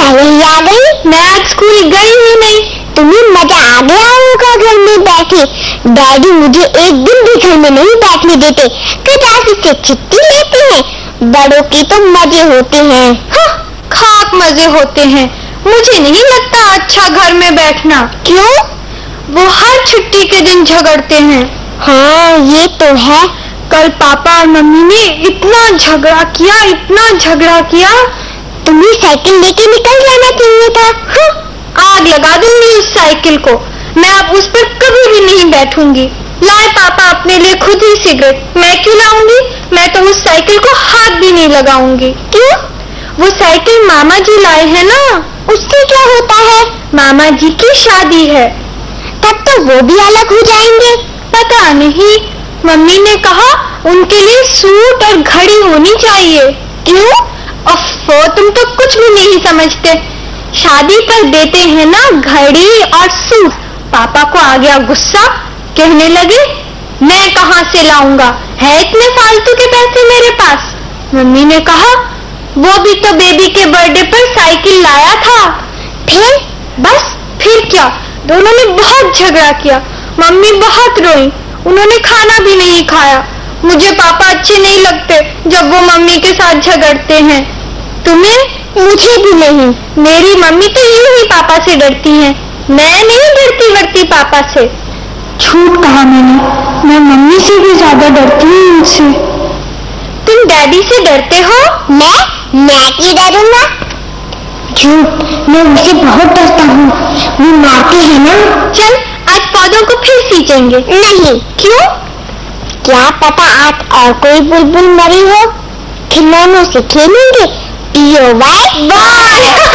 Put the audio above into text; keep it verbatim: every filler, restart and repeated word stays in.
पहले ही आ गई? मैं आज स्कूल गई ही नहीं। तुम्हें मजा आ गया होगा घर में बैठे। डैडी मुझे एक दिन भी घर में नहीं बैठने देते, क्लास से छुट्टी लेते हैं। बड़ों के तो मजे होते हैं। हाँ, खाक मजे होते हैं। मुझे नहीं लगता अच्छा घर में बैठना। क्यों? वो हर छुट्टी के दिन झगड़ते हैं। हाँ ये तो है। कल पापा और मम्मी ने इतना झगड़ा किया, इतना झगड़ा किया। तुम्हें साइकिल लेके निकल जाना चाहिए था। हाँ, आग लगा दूंगी उस साइकिल को। मैं अब उस पर कभी भी नहीं बैठूंगी। लाए पापा अपने लिए खुद ही सिगरेट, मैं क्यों लाऊंगी? मैं तो उस साइकिल को हाथ भी नहीं लगाऊंगी। क्यों? वो साइकिल मामा जी लाए हैं ना। उससे क्या होता है? मामा जी की शादी है। तब तो वो भी अलग हो जाएंगे। पता नहीं, मम्मी ने कहा उनके लिए सूट और घड़ी होनी चाहिए। क्यों? अफ़्फ़ो, तुम तो कुछ भी नहीं समझते। शादी पर देते हैं ना घड़ी और सूट। पापा को आ गया गुस्सा, कहने लगे मैं कहाँ से लाऊंगा, है इतने फालतू के पैसे मेरे पास। मम्मी ने कहा वो भी तो बेबी के बर्थडे पर साइकिल लाया था। फिर? बस फिर क्या, दोनों ने बहुत झगड़ा किया। मम्मी बहुत रोई, उन्होंने खाना भी नहीं खाया। मुझे पापा अच्छे नहीं लगते जब वो मम्मी के साथ झगड़ते हैं। तुम्हें? मुझे भी नहीं। मेरी मम्मी तो यूं ही पापा से डरती हैं। मैं नहीं डरती डरती पापा से। झूठ कहा मैंने, मैं मम्मी से भी ज्यादा डरती हूँ उनसे। तुम डैडी से डरते हो? मैं? मैं क्यों डरूंगा? झूठ, मैं उनसे बहुत डरता हूँ। वो मारते हैं ना। चल आज पौधों को फिर सींचेंगे। नहीं। क्यों? क्या पता आज और कोई बुलबुल मरी हो। खिलौनों से खेलेंगे। पियो बाय बाय।